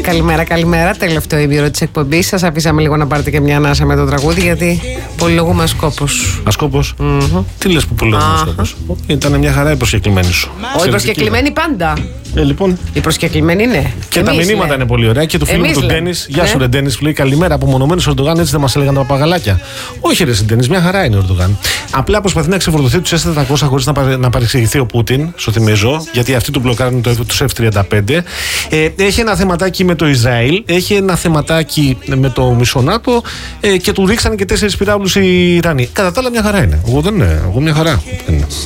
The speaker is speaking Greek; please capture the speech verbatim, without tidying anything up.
Καλημέρα, καλημέρα. Τελευταίο ημίρο της εκπομπής. Σας αφήσαμε λίγο να πάρετε και μια ανάσα με το τραγούδι, γιατί πολυλογούμε Ασκόπος. Ασκόπος. Mm-hmm. Τι λες που πολυλογούμε Ασκόπος? Ήταν μια χαρά η προσκεκλημένη σου. Όχι, η προσκεκλημένη πάντα. Ε, λοιπόν. Η προσκεκλημένη είναι. Και εμείς, τα μηνύματα ναι. είναι πολύ ωραία. Και του φίλου του Ντένις. Γεια σου, ρε Ντένις. Λέει καλημέρα. Απομονωμένος Ερντογάν, έτσι δεν μας έλεγαν τα παπαγαλάκια. Όχι, ρε Ντένις, μια χαρά είναι ο Ερντογάν. Απλά προσπαθεί να ξεφορτωθεί του ες τετρακόσια χωρίς να, παρε... να παρεξηγηθεί ο Πούτιν. Σου θυμίζω, γιατί αυτοί του μπλοκάρουν το εφ τριάντα πέντε. Ε, έχει ένα θεματάκι με το Ισραήλ. Έχει ένα θεματάκι με το Μισονάτο. Ε, και του ρίξανε και τέσσερις πυράβλους οι Ιρανοί. Κατά τα άλλα, μια χαρά είναι. Εγώ δεν είναι. Εγώ μια χαρά.